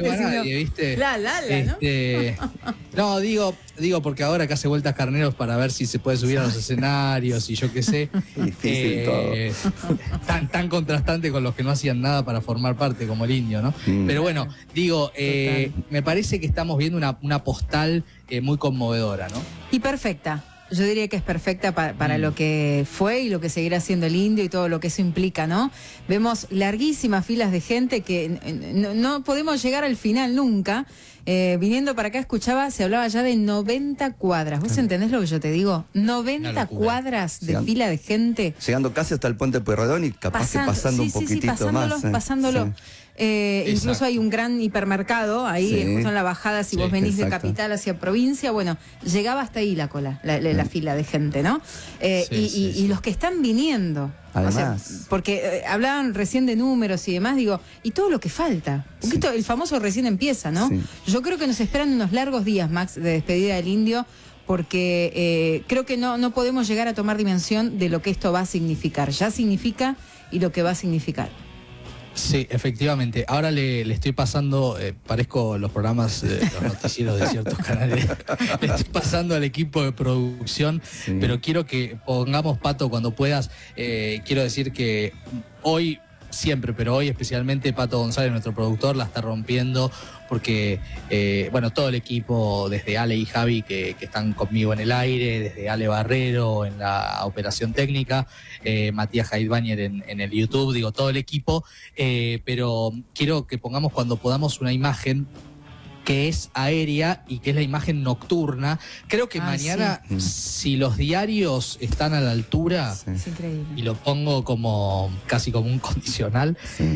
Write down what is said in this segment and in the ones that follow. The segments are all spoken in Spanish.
lleva a nadie, ¿viste? ¿No? No, digo porque ahora que hace vueltas Carneros para ver si se puede subir a los escenarios y yo qué sé. Difícil todo. Tan contrastante con los que no hacían nada para formar parte, como el Indio, ¿no? Pero bueno, digo, me parece que estamos viendo una postal muy conmovedora, ¿no? Y perfecta. Yo diría que es perfecta para lo que fue y lo que seguirá siendo el Indio y todo lo que eso implica, ¿no? Vemos larguísimas filas de gente que no podemos llegar al final nunca. Viniendo para acá escuchaba, se hablaba ya de 90 cuadras. ¿Vos entendés lo que yo te digo? 90 cuadras de fila de gente. Llegando casi hasta el puente Pueyrredón y capaz que pasando un poquitito más. Pasándolo. Sí. Incluso hay un gran hipermercado ahí, justo en la bajada, si vos venís de capital hacia provincia, bueno, llegaba hasta ahí la cola, la fila de gente, ¿no? Y los que están viniendo, además, o sea, porque hablaban recién de números y demás, digo, y todo lo que falta, porque esto, el famoso recién empieza, ¿no? Sí. Yo creo que nos esperan unos largos días, Max, de despedida del Indio, porque creo que no podemos llegar a tomar dimensión de lo que esto va a significar, ya significa y lo que va a significar. Sí, efectivamente. Ahora le estoy pasando, parezco los programas, los noticieros de ciertos canales, le estoy pasando al equipo de producción, pero quiero que pongamos, Pato, cuando puedas, quiero decir que hoy, siempre, pero hoy especialmente Pato González, nuestro productor, la está rompiendo porque, bueno, todo el equipo, desde Ale y Javi que están conmigo en el aire, desde Ale Barrero en la operación técnica, Matías Haidbañer en el YouTube, digo, todo el equipo, pero quiero que pongamos cuando podamos una imagen que es aérea y que es la imagen nocturna. Creo que mañana, si los diarios están a la altura, Es increíble. y lo pongo como casi como un condicional,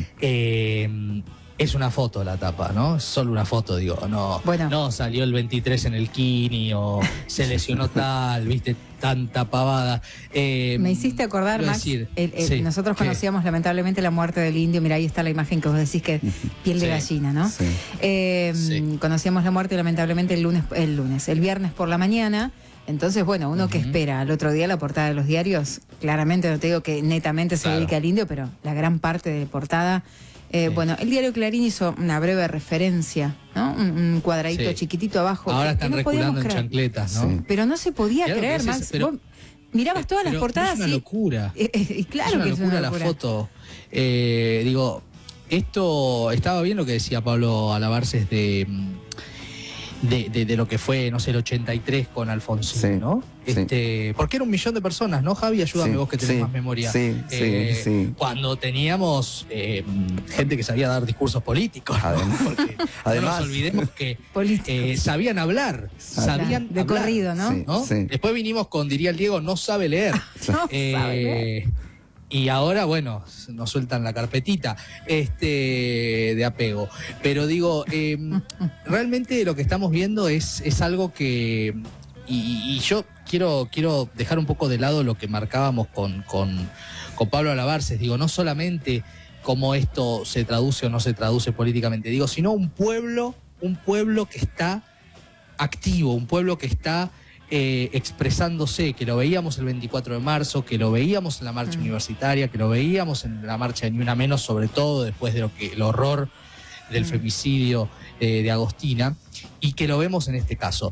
es una foto la tapa, ¿no? Es solo una foto, digo, no salió el 23 en el Kini o se lesionó tal, viste, tanta pavada. Me hiciste acordar, Max, nosotros conocíamos lamentablemente la muerte del Indio, mira, ahí está la imagen que vos decís que piel de gallina, ¿no? Conocíamos la muerte lamentablemente el viernes por la mañana. Entonces, bueno, uno que espera al otro día la portada de los diarios, claramente no te digo que netamente se dedique al Indio, pero la gran parte de portada. Bueno, el diario Clarín hizo una breve referencia, ¿no? Un cuadradito chiquitito abajo. Ahora están reculando en chancletas, ¿no? Pero no se podía creer, Max. Vos mirabas todas las portadas es una locura. Y claro que es una locura la foto. Digo, esto estaba bien lo que decía Pablo Alabarces de lo que fue, no sé, el 83 con Alfonsín, ¿no? Porque era 1 millón de personas, ¿no, Javi? Ayúdame vos que tenés más memoria. Cuando teníamos gente que sabía dar discursos políticos, ¿no? Porque además, no nos olvidemos que sabían hablar, sabían de hablar, corrido, ¿no? Después vinimos con, diría el Diego, no sabe leer. No sabe leer. Y ahora, bueno, nos sueltan la carpetita de apego. Pero digo, realmente lo que estamos viendo es algo que... Y yo quiero dejar un poco de lado lo que marcábamos con Pablo Alabarces. Digo, no solamente cómo esto se traduce o no se traduce políticamente, digo, sino un pueblo que está activo, un pueblo que está... expresándose, que lo veíamos el 24 de marzo, que lo veíamos en la marcha universitaria, que lo veíamos en la marcha de Ni Una Menos, sobre todo después de el horror del femicidio de Agostina, y que lo vemos en este caso.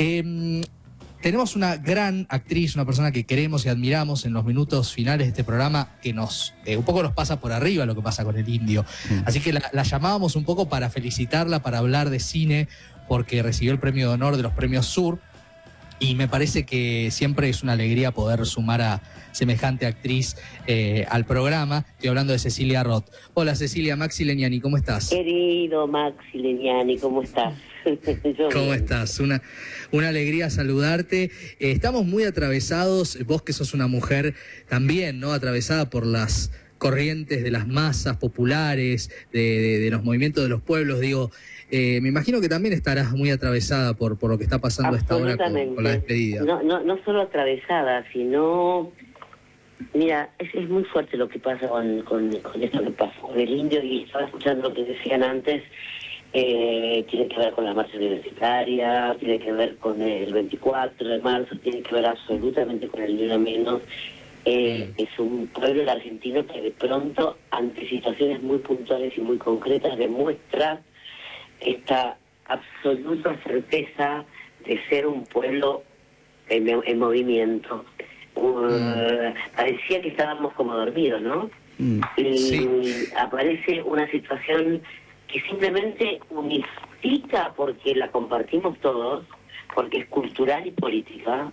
Tenemos una gran actriz, una persona que queremos y admiramos en los minutos finales de este programa, que un poco nos pasa por arriba lo que pasa con el Indio. Así que la llamábamos un poco para felicitarla, para hablar de cine, porque recibió el premio de honor de los premios Sur. Y me parece que siempre es una alegría poder sumar a semejante actriz al programa. Estoy hablando de Cecilia Roth. Hola Cecilia, Maxi Legnani, ¿cómo estás? Querido Maxi Legnani, ¿cómo estás? ¿Cómo estás? Una alegría saludarte. Estamos muy atravesados, vos que sos una mujer también, ¿no? Atravesada por las corrientes de las masas populares, de los movimientos de los pueblos, digo... me imagino que también estarás muy atravesada por lo que está pasando a esta hora con la despedida. No solo atravesada, sino... Mira, es muy fuerte lo que pasa con esto que pasa con el Indio, y estaba escuchando lo que decían antes. Tiene que ver con la marcha universitaria, tiene que ver con el 24 de marzo, tiene que ver absolutamente con el Ni Una Menos. Es un pueblo argentino que de pronto, ante situaciones muy puntuales y muy concretas, demuestra esta absoluta certeza de ser un pueblo en movimiento. Parecía que estábamos como dormidos, ¿no? Y aparece una situación que simplemente unifica porque la compartimos todos, porque es cultural y política,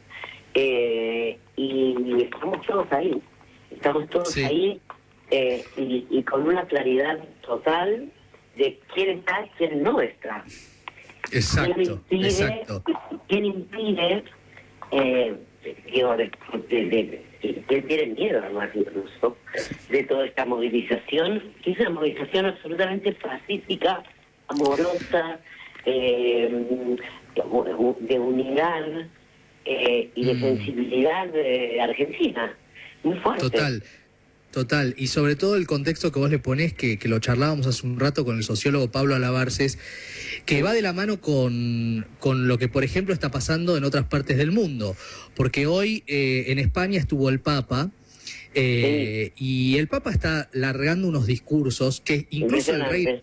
y estamos todos ahí, y con una claridad total de quién está, quién no está. Exacto. ¿Quién impide que tienen miedo además incluso de toda esta movilización, que es una movilización absolutamente pacífica, amorosa, de unidad y de sensibilidad argentina, muy fuerte. Total, y sobre todo el contexto que vos le ponés, que lo charlábamos hace un rato con el sociólogo Pablo Alabarces, que va de la mano con lo que, por ejemplo, está pasando en otras partes del mundo. Porque hoy en España estuvo el Papa, y el Papa está largando unos discursos que incluso el rey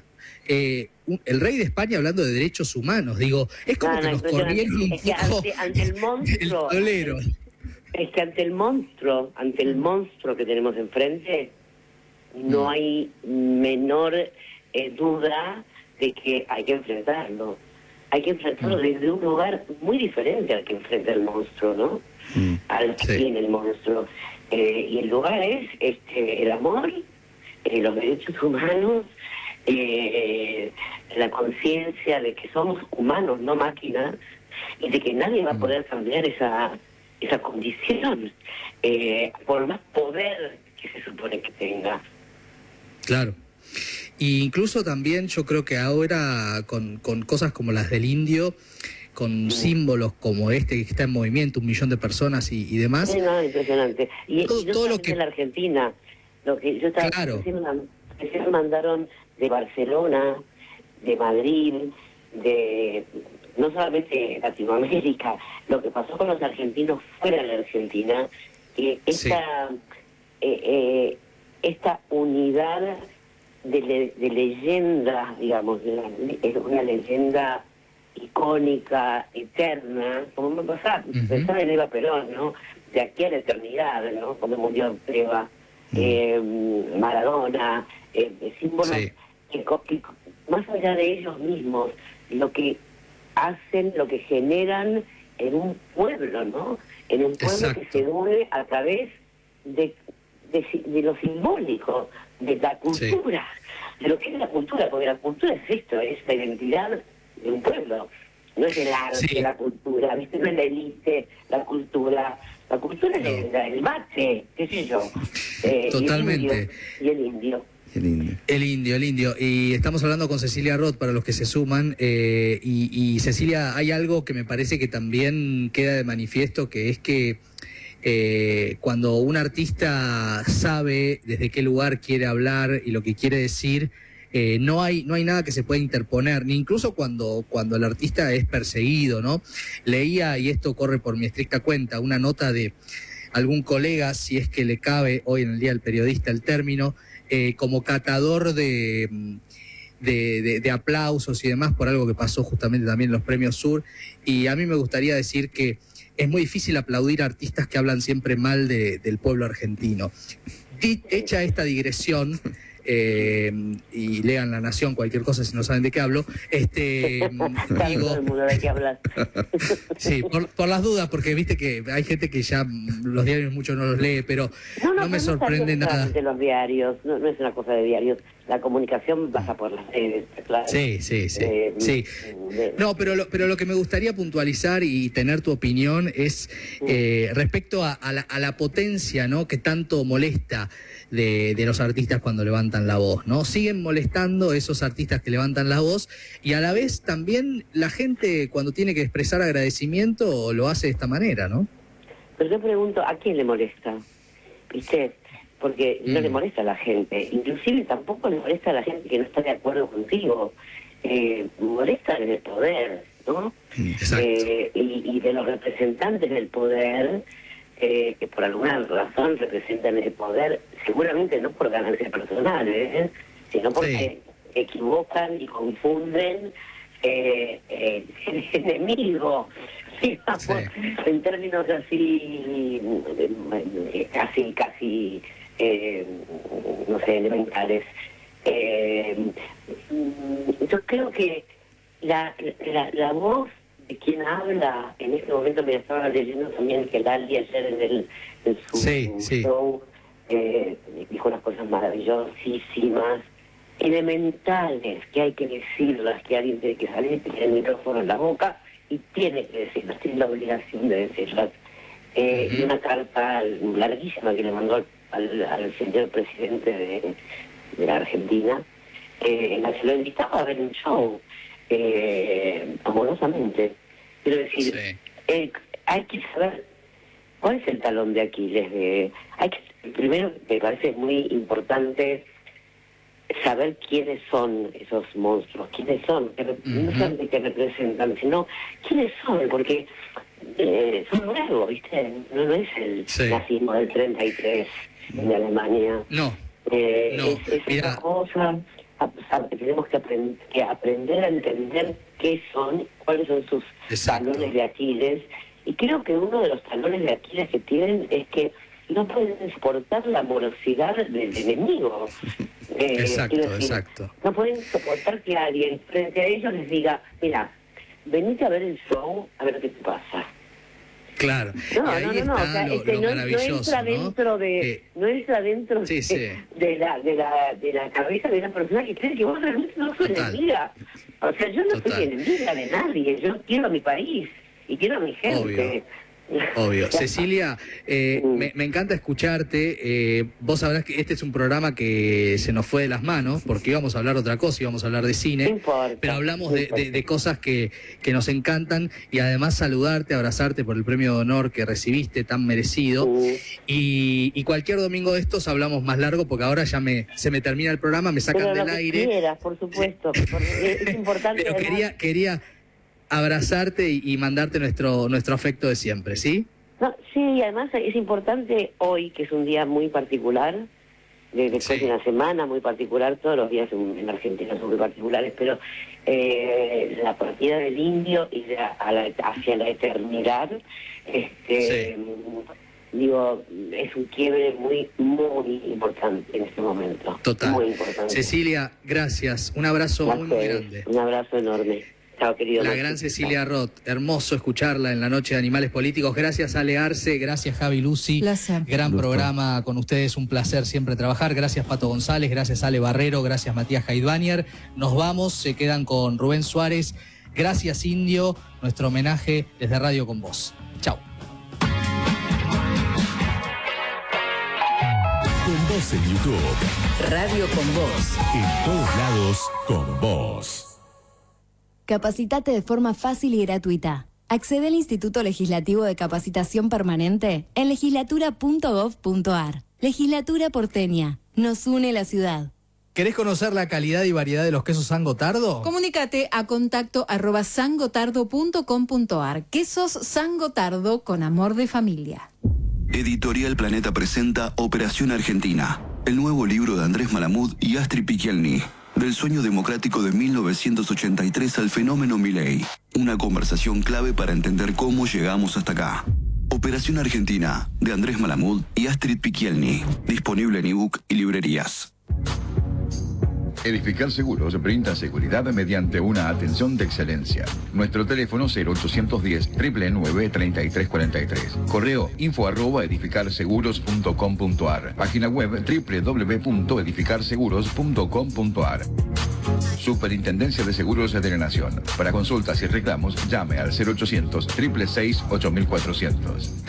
de España hablando de derechos humanos, digo, es como que nos corrieron un poco ante el monstruo. El tablero. Es que ante el monstruo que tenemos enfrente, no hay menor duda de que hay que enfrentarlo. Hay que enfrentarlo desde un lugar muy diferente al que enfrenta el monstruo, ¿no? Al que tiene el monstruo. Y el lugar es el amor, los derechos humanos, la conciencia de que somos humanos, no máquinas, y de que nadie va a poder cambiar esa condición, por más poder que se supone que tenga. Claro. Y incluso también yo creo que ahora con cosas como las del indio, con símbolos como este que está en movimiento, 1 millón de personas y demás. Sí, no, impresionante. Y todo lo que en la Argentina, lo que yo estaba me mandaron de Barcelona, de Madrid, de no solamente Latinoamérica, lo que pasó con los argentinos fuera de la Argentina, esta unidad de leyendas, digamos, es una leyenda icónica, eterna, como me pasaba, pensaba en Eva Perón, ¿no? De aquí a la eternidad, ¿no? Como murió Eva, Maradona, símbolos que más allá de ellos mismos, lo que hacen, lo que generan en un pueblo, ¿no? En un pueblo que se une a través de lo simbólico, de la cultura, de lo que es la cultura, porque la cultura es esto, es la identidad de un pueblo, no es el arte, la cultura, ¿viste? No es la élite, la cultura es el mate, qué sé yo. Totalmente. Y el indio. El indio. Y estamos hablando con Cecilia Roth, para los que se suman. Y Cecilia, hay algo que me parece que también queda de manifiesto, que es que cuando un artista sabe desde qué lugar quiere hablar y lo que quiere decir, no hay nada que se pueda interponer, ni incluso cuando el artista es perseguido, ¿no? Leía, y esto corre por mi estricta cuenta, una nota de algún colega, si es que le cabe hoy en el Día del Periodista el término, como catador de aplausos y demás por algo que pasó justamente también en los Premios Sur. Y a mí me gustaría decir que es muy difícil aplaudir a artistas que hablan siempre mal del pueblo argentino. Hecha esta digresión, y lean La Nación, cualquier cosa si no saben de qué hablo, digo, todo el mundo de qué hablar. Sí, por las dudas, porque viste que hay gente que ya los diarios mucho no los lee, pero no me sorprende nada. De los diarios, no es una cosa de diarios, la comunicación pasa por las redes, claro. Sí. No, pero lo que me gustaría puntualizar y tener tu opinión es respecto a la potencia, ¿no?, que tanto molesta de los artistas cuando levantan la voz, ¿no? Siguen molestando esos artistas que levantan la voz, y a la vez también la gente cuando tiene que expresar agradecimiento lo hace de esta manera, ¿no? Pero yo pregunto, ¿a quién le molesta? ¿Viste? Porque no le molesta a la gente, inclusive tampoco le molesta a la gente que no está de acuerdo contigo, molesta en el poder, ¿no? Y de los representantes del poder, que por alguna razón representan el poder, seguramente no por ganancias personales, sino porque equivocan y confunden el enemigo, digamos, en términos así, casi no sé, elementales. Yo creo que la voz de quien habla en este momento, me estaba leyendo también que Lali ayer en su show dijo unas cosas maravillosísimas, elementales, que hay que decirlas, que alguien tiene que salir y tener el micrófono en la boca y tiene que decirlas, tiene la obligación de decirlas. Y una carta larguísima que le mandó al señor presidente de la Argentina, en la que lo invitaba a ver un show, amorosamente. Quiero decir, hay que saber cuál es el talón de Aquiles. Primero, me parece muy importante saber quiénes son esos monstruos, quiénes son, no solamente que representan, sino quiénes son, porque son nuevos, ¿viste? No es el nazismo del 33 en Alemania. No. Es una cosa. Tenemos que aprender a entender qué son, cuáles son sus talones de Aquiles. Y creo que uno de los talones de Aquiles que tienen es que no pueden soportar la morosidad del enemigo. Exacto. No pueden soportar que alguien frente a ellos les diga, mira, venite a ver el show, a ver qué te pasa. Claro. No, o sea, no entra dentro de la cabeza de una persona que cree que vos realmente no sos enemiga. O sea, yo no soy enemiga de nadie, yo quiero a mi país y quiero a mi gente. Obvio. Cecilia, me encanta escucharte. Vos sabrás que este es un programa que se nos fue de las manos, porque íbamos a hablar de otra cosa, íbamos a hablar de cine, pero hablamos de cosas que nos encantan, y además saludarte, abrazarte por el premio de honor que recibiste, tan merecido. Y cualquier domingo de estos hablamos más largo, porque ahora ya se me termina el programa, me sacan del aire. Quieras, por supuesto, es importante. Pero quería abrazarte y mandarte nuestro afecto de siempre, ¿sí? No, sí, además es importante hoy, que es un día muy particular, después de una semana muy particular, todos los días en Argentina son muy particulares, pero la partida del indio y hacia la eternidad, digo, es un quiebre muy importante en este momento. Total. Muy importante. Cecilia, gracias. Un abrazo muy grande. Un abrazo enorme. Chao, querido. La gran Cecilia Roth, hermoso escucharla en la noche de Animales Políticos. Gracias, Ale Arce, gracias, Javi Lucy. Placer. Gran programa con ustedes, un placer siempre trabajar. Gracias, Pato González, gracias, Ale Barrero, gracias, Matías Haidbanier. Nos vamos, se quedan con Rubén Suárez. Gracias, Indio, nuestro homenaje desde Radio Con Vos. Chao. Con Vos en YouTube. Radio Con Vos. En todos lados, con vos. Capacitate de forma fácil y gratuita. Accede al Instituto Legislativo de Capacitación Permanente en legislatura.gov.ar. Legislatura porteña. Nos une la ciudad. ¿Querés conocer la calidad y variedad de los quesos San Gotardo? Comunícate a contacto@sangotardo.com.ar. Quesos San Gotardo con amor de familia. Editorial Planeta presenta Operación Argentina, el nuevo libro de Andrés Malamud y Astrid Pichelny. Del sueño democrático de 1983 al fenómeno Milei. Una conversación clave para entender cómo llegamos hasta acá. Operación Argentina, de Andrés Malamud y Astrid Pichelny. Disponible en ebook y librerías. Edificar Seguros brinda seguridad mediante una atención de excelencia. Nuestro teléfono 0810-999-3343. Correo info@edificarseguros.com.ar. Página web www.edificarseguros.com.ar. Superintendencia de Seguros de la Nación. Para consultas y reclamos, llame al 0800-666-8400.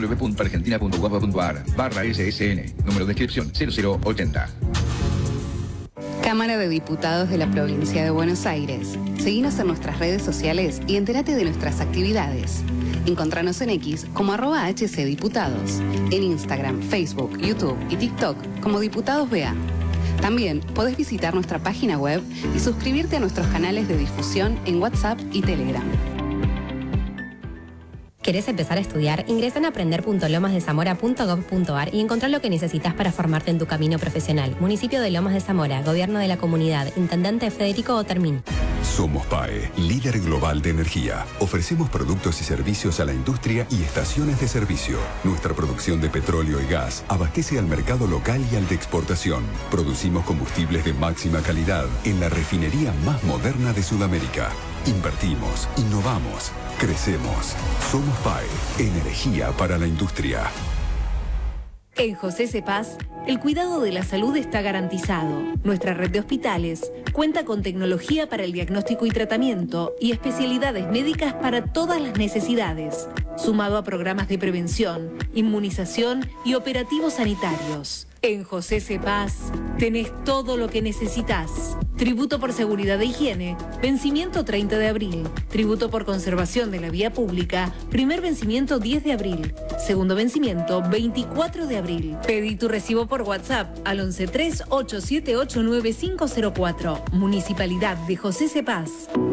www.argentina.gov.ar/SSN. Número de inscripción 0080. Cámara de Diputados de la Provincia de Buenos Aires. Seguinos en nuestras redes sociales y entérate de nuestras actividades. Encontranos en X como @HCDiputados. En Instagram, Facebook, YouTube y TikTok como Diputados BA. También podés visitar nuestra página web y suscribirte a nuestros canales de difusión en WhatsApp y Telegram. ¿Querés empezar a estudiar? Ingresa en aprender.lomasdezamora.gov.ar y encontrá lo que necesitas para formarte en tu camino profesional. Municipio de Lomas de Zamora, Gobierno de la Comunidad, Intendente Federico Otermín. Somos PAE, líder global de energía. Ofrecemos productos y servicios a la industria y estaciones de servicio. Nuestra producción de petróleo y gas abastece al mercado local y al de exportación. Producimos combustibles de máxima calidad en la refinería más moderna de Sudamérica. Invertimos, innovamos, crecemos. Somos PAE, energía para la industria. En José Cepaz, el cuidado de la salud está garantizado. Nuestra red de hospitales cuenta con tecnología para el diagnóstico y tratamiento y especialidades médicas para todas las necesidades, sumado a programas de prevención, inmunización y operativos sanitarios. En José Cepaz tenés todo lo que necesitas. Tributo por seguridad e higiene, vencimiento 30 de abril. Tributo por conservación de la vía pública, primer vencimiento 10 de abril. Segundo vencimiento 24 de abril. Pedí tu recibo por WhatsApp al 1138789504. Municipalidad de José Cepaz.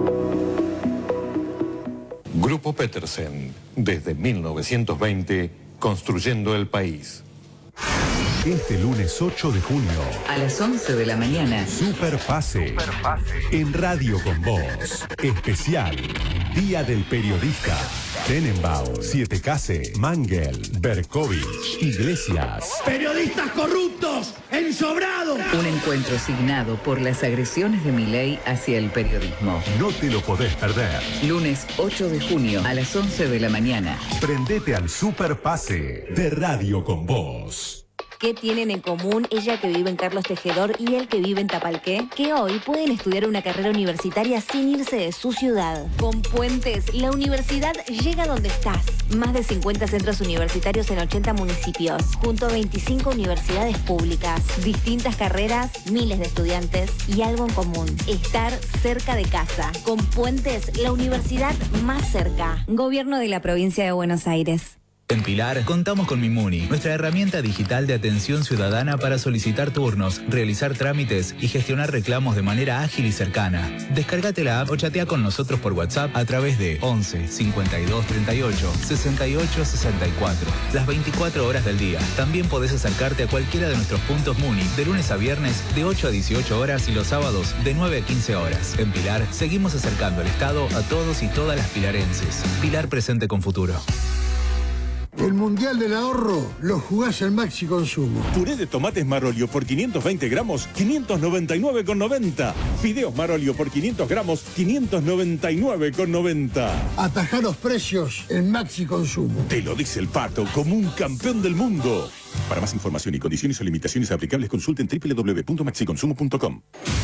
Grupo Petersen, desde 1920, construyendo el país. Este lunes 8 de junio, a las 11 de la mañana, Superpase, en Radio con Voz. Especial, Día del Periodista. Tenenbaum, Siete Case, Mangel, Berkovich, Iglesias. ¡Periodistas corruptos! ¡Ensobrados! Un encuentro signado por las agresiones de Milei hacia el periodismo. No te lo podés perder. Lunes 8 de junio, a las 11 de la mañana. Prendete al Superpase de Radio con Voz. ¿Qué tienen en común ella que vive en Carlos Tejedor y él que vive en Tapalqué? Que hoy pueden estudiar una carrera universitaria sin irse de su ciudad. Con Puentes, la universidad llega donde estás. Más de 50 centros universitarios en 80 municipios, junto a 25 universidades públicas. Distintas carreras, miles de estudiantes y algo en común: estar cerca de casa. Con Puentes, la universidad más cerca. Gobierno de la Provincia de Buenos Aires. En Pilar contamos con Mimuni, nuestra herramienta digital de atención ciudadana para solicitar turnos, realizar trámites y gestionar reclamos de manera ágil y cercana. Descárgate la app o chatea con nosotros por WhatsApp a través de 11 52 38 68 64. Las 24 horas del día. También podés acercarte a cualquiera de nuestros puntos Muni de lunes a viernes de 8 a 18 horas y los sábados de 9 a 15 horas. En Pilar seguimos acercando el Estado a todos y todas las pilarenses. Pilar presente con futuro. El Mundial del Ahorro lo jugás en Maxi Consumo. Puré de tomates Marolio por 520 gramos, 599,90. Fideos Marolio por 500 gramos, 599,90. Atajá los precios en Maxi Consumo. Te lo dice el Pato, como un campeón del mundo. Para más información y condiciones o limitaciones aplicables, consulten www.maxiconsumo.com.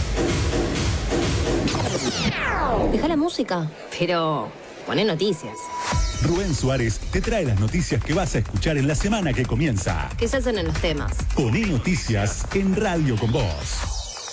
Deja la música, pero poné noticias. Rubén Suárez te trae las noticias que vas a escuchar en la semana que comienza. ¿Qué se hacen en los temas? Poné noticias en Radio con Voz.